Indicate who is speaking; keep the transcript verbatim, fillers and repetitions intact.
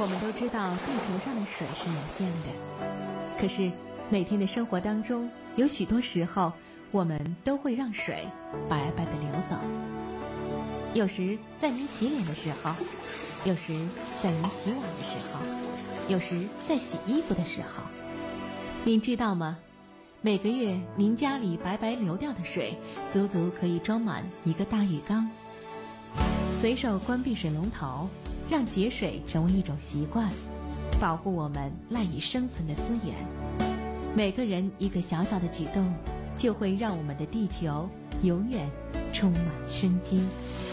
Speaker 1: 我们都知道地球上的水是有限的，可是每天的生活当中，有许多时候我们都会让水白白的流走。有时在您洗脸的时候，有时在您洗碗的时候，有时在洗衣服的时候。您知道吗？每个月您家里白白流掉的水，足足可以装满一个大浴缸。随手关闭水龙头，让节水成为一种习惯，保护我们赖以生存的资源。每个人一个小小的举动，就会让我们的地球永远充满生机。